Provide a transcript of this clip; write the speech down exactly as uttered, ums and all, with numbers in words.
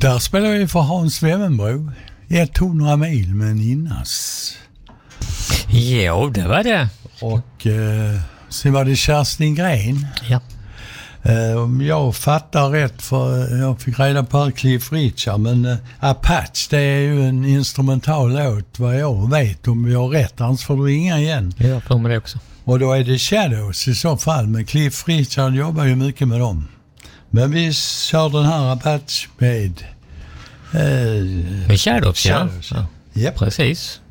Där spelar vi för Hans Wemmenbro. hundra mil med Ninnas. Jo, det var det. Och eh, sen var det Kerstin Gren. Ja. Eh, om jag fattar rätt, för jag fick reda på Cliff Richard, men eh, Apache, det är ju en instrumental låt vad jag vet. Om vi har rätt, annars får du ringa igen. Ja, jag får med det också. Och då är det Shadows i så fall, men Cliff Richard jobbar ju mycket med dem. Men vi kör den här Apache med... Eh, med Shadows, Shadows. ja. Ja. Yep. Precis.